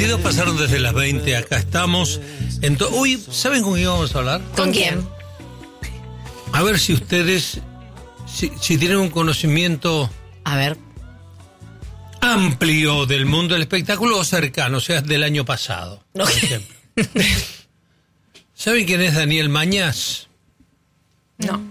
22 pasaron desde las 20, acá estamos. Hoy, ¿saben con quién vamos a hablar? ¿Con quién? A ver si ustedes, si tienen un conocimiento... A ver. Amplio del mundo del espectáculo o cercano, o sea, del año pasado, por ejemplo. ¿Saben quién es Daniel Mañas? No.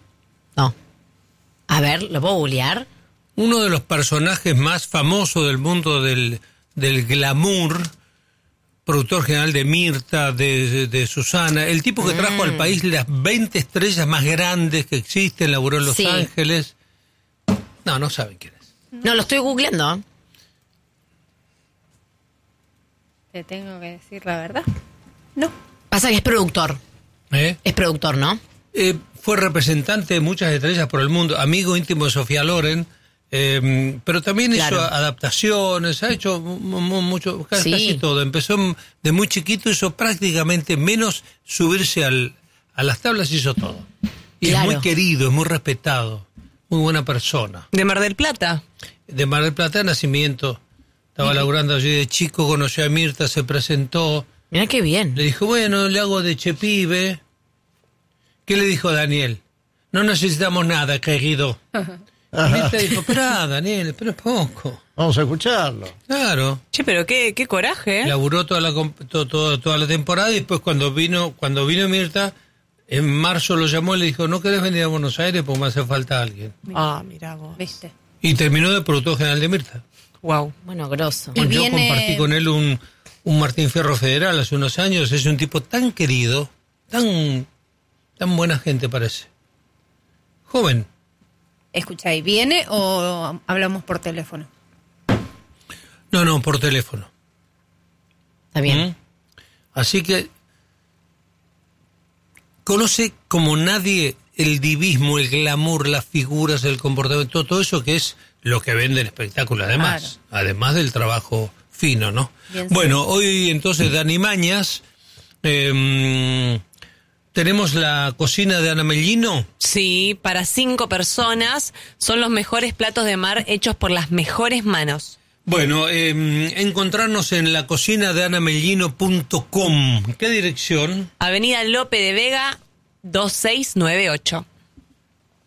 A ver, ¿lo puedo googlear? Uno de los personajes más famosos del mundo del glamour, productor general de Mirta, de Susana, el tipo que trajo al país las 20 estrellas más grandes que existen, laburó en Los Ángeles. No saben quién es. No, lo estoy googleando. Te tengo que decir la verdad. No. Pasa que es productor. Es productor, ¿no? Fue representante de muchas estrellas por el mundo, amigo íntimo de Sofía Loren, pero también hizo adaptaciones, ha hecho mucho, casi todo. Empezó de muy chiquito, hizo prácticamente menos subirse a las tablas, hizo todo. Y es muy querido, es muy respetado, muy buena persona. ¿De Mar del Plata? De Mar del Plata de nacimiento. Estaba laburando allí de chico, conoció a Mirta, se presentó. Mirá qué bien. Le dijo, bueno, le hago de chepibe. ¿Qué le dijo Daniel? No necesitamos nada, querido. Mirta dijo, espera, Daniel, espera poco. Vamos a escucharlo. Claro. Che, pero qué coraje, ¿eh? Laburó toda la temporada y después cuando vino Mirta, en marzo lo llamó y le dijo, ¿no querés venir a Buenos Aires porque me hace falta alguien? Mirá vos. ¿Viste? Y terminó de productor general de Mirta. Wow. Bueno, grosso. Yo compartí con él un Martín Fierro Federal hace unos años. Es un tipo tan querido, tan buena gente parece. Joven. Escucha, ¿y viene o hablamos por teléfono? No, por teléfono. Está bien. Así que conoce como nadie el divismo, el glamour, las figuras, el comportamiento, todo eso que es lo que vende el espectáculo, además. Claro. Además del trabajo fino, ¿no? Bien, bueno, hoy entonces Dani Mañas, tenemos la cocina de Ana Mellino. Sí, para 5 personas, son los mejores platos de mar hechos por las mejores manos. Bueno, encontrarnos en la cocina de anamellino.com. ¿Qué dirección? Avenida Lope de Vega, 2698.